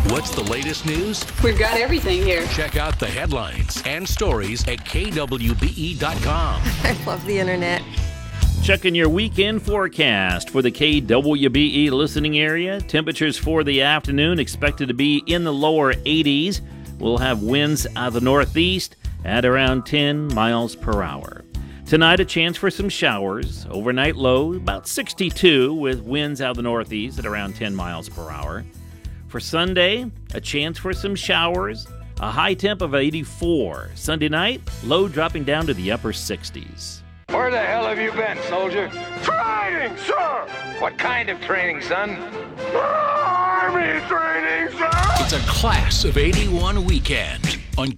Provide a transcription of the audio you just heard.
What's the latest news? We've got everything here. Check out the headlines and stories at kwbe.com. I love the internet. Checking your weekend forecast for the KWBE listening area. Temperatures for the afternoon expected to be in the lower 80s. We'll have winds out of the northeast at around 10 miles per hour. Tonight, a chance for some showers. Overnight low, about 62, with winds out of the northeast at around 10 miles per hour. For Sunday, a chance for some showers, a high temp of 84. Sunday night, low dropping down to the upper 60s. Where the hell have you been, soldier? Training, sir! What kind of training, son? Army training, sir! It's a Class of 81 weekend.